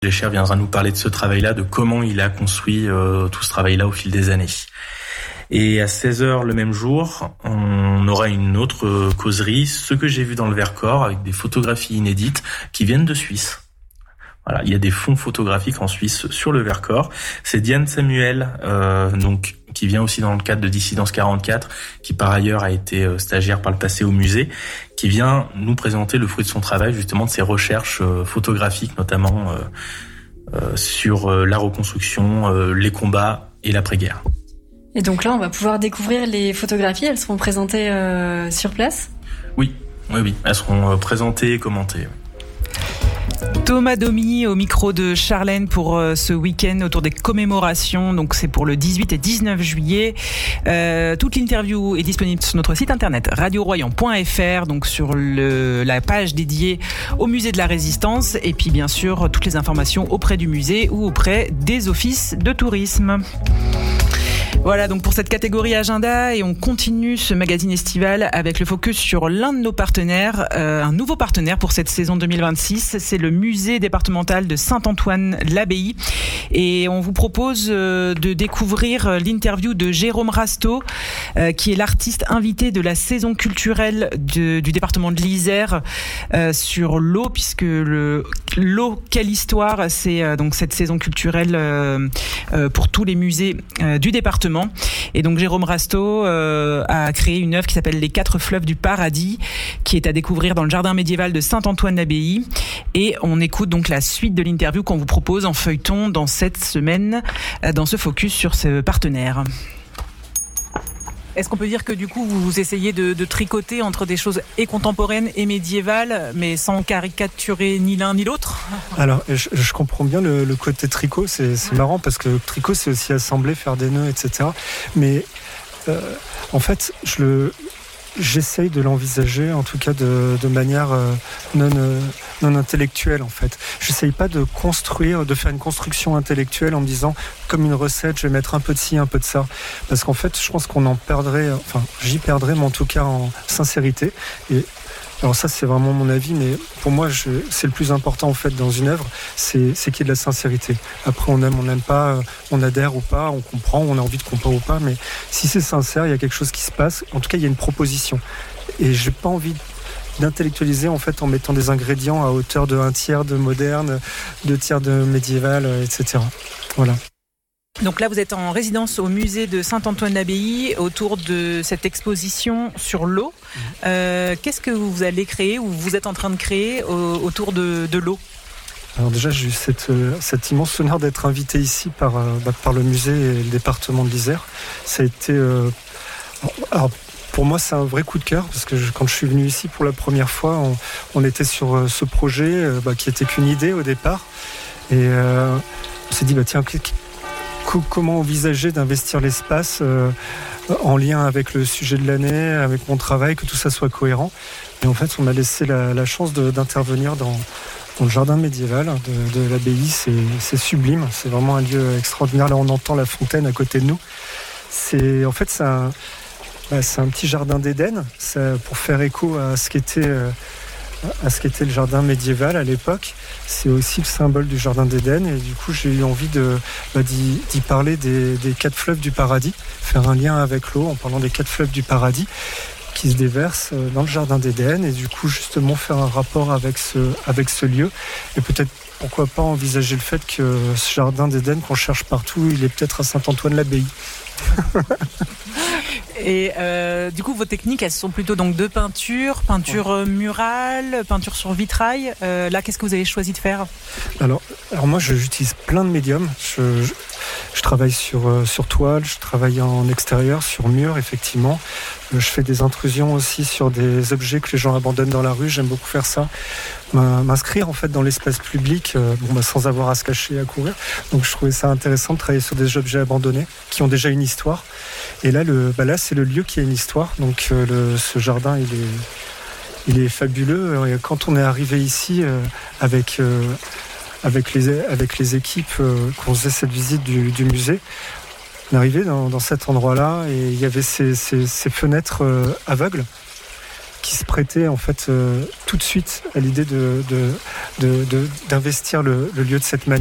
Lécher viendra nous parler de ce travail-là, de comment il a construit tout ce travail-là au fil des années. Et à 16h le même jour, on aura une autre causerie, ce que j'ai vu dans le Vercors, avec des photographies inédites qui viennent de Suisse. Voilà, il y a des fonds photographiques en Suisse sur le Vercors. C'est Diane Samuel, donc qui vient aussi dans le cadre de Dissidence 44, qui par ailleurs a été stagiaire par le passé au musée, qui vient nous présenter le fruit de son travail, justement de ses recherches photographiques, notamment sur la reconstruction, les combats et l'après-guerre. Et donc là, on va pouvoir découvrir les photographies. Elles seront présentées sur place ? Oui, elles seront présentées et commentées. Thomas Domi au micro de Charlène pour ce week-end autour des commémorations. Donc c'est pour le 18 et 19 juillet. Toute l'interview est disponible sur notre site internet radioroyan.fr, donc sur la page dédiée au musée de la Résistance, et puis bien sûr toutes les informations auprès du musée ou auprès des offices de tourisme. Voilà donc pour cette catégorie agenda, et on continue ce magazine estival avec le focus sur l'un de nos partenaires, un nouveau partenaire pour cette saison 2026, c'est le musée départemental de Saint-Antoine-l'Abbaye, et on vous propose de découvrir l'interview de Jérôme Rasteau, qui est l'artiste invité de la saison culturelle du département de l'Isère sur l'eau, puisque l'eau, quelle histoire, c'est donc cette saison culturelle pour tous les musées du département. Et donc Jérôme Rasteau a créé une œuvre qui s'appelle Les 4 fleuves du paradis, qui est à découvrir dans le jardin médiéval de Saint-Antoine-l'Abbaye. Et on écoute donc la suite de l'interview qu'on vous propose en feuilleton dans cette semaine, dans ce focus sur ce partenaire. Est-ce qu'on peut dire que du coup vous essayez de tricoter entre des choses et contemporaines et médiévales, mais sans caricaturer ni l'un ni l'autre ? Alors je comprends bien le côté tricot, c'est marrant parce que le tricot c'est aussi assembler, faire des nœuds, etc. Mais en fait j'essaye de l'envisager en tout cas de manière non intellectuelle en fait. J'essaye pas de faire une construction intellectuelle en me disant comme une recette, je vais mettre un peu de ci, un peu de ça. Parce qu'en fait, je pense qu'on en perdrait, j'y perdrais, mais en tout cas en sincérité. Et alors ça, c'est vraiment mon avis, mais pour moi, c'est le plus important en fait dans une œuvre, c'est qu'il y ait de la sincérité. Après, on n'aime pas, on adhère ou pas, on comprend, on a envie de comprendre ou pas, mais si c'est sincère, il y a quelque chose qui se passe. En tout cas, il y a une proposition. Et j'ai pas envie d'intellectualiser en fait en mettant des ingrédients à hauteur de 1/3 de moderne, 2/3 de médiéval, etc. Voilà. Donc là, vous êtes en résidence au musée de Saint-Antoine-l'Abbaye autour de cette exposition sur l'eau. Qu'est-ce que vous allez créer ou vous êtes en train de créer autour de l'eau ? Alors déjà, j'ai eu cet immense honneur d'être invité ici par le musée et le département de l'Isère. Ça a été... alors, pour moi, c'est un vrai coup de cœur parce que quand je suis venu ici pour la première fois, on était sur ce projet qui était qu'une idée au départ. Et on s'est dit, tiens, comment envisager d'investir l'espace en lien avec le sujet de l'année, avec mon travail, que tout ça soit cohérent. Et en fait, on m'a laissé la chance d'intervenir dans le jardin médiéval de l'abbaye. C'est sublime, c'est vraiment un lieu extraordinaire. Là, on entend la fontaine à côté de nous. C'est un petit jardin d'Éden, pour faire écho à ce qu'était le jardin médiéval à l'époque. C'est aussi le symbole du jardin d'Éden, et du coup j'ai eu envie d'y parler des 4 fleuves du paradis, faire un lien avec l'eau en parlant des 4 fleuves du paradis qui se déversent dans le jardin d'Éden, et du coup justement faire un rapport avec ce lieu, et peut-être pourquoi pas envisager le fait que ce jardin d'Éden qu'on cherche partout, il est peut-être à Saint-Antoine-l'Abbaye. Et du coup, vos techniques, elles sont plutôt donc de peinture murale, peinture sur vitrail. Là, qu'est-ce que vous avez choisi de faire ? Alors moi, j'utilise plein de médiums. Je travaille sur toile, je travaille en extérieur, sur mur, effectivement. Je fais des intrusions aussi sur des objets que les gens abandonnent dans la rue. J'aime beaucoup faire ça. M'inscrire en fait dans l'espace public, sans avoir à se cacher et à courir. Donc je trouvais ça intéressant de travailler sur des objets abandonnés qui ont déjà une histoire. Et là, là c'est le lieu qui a une histoire. Donc ce jardin, il est fabuleux. Et quand on est arrivé ici avec les équipes qu'on faisait cette visite du musée, on est arrivé dans cet endroit-là et il y avait ces fenêtres aveugles. qui se prêtait en fait tout de suite à l'idée d'investir le lieu de cette manière.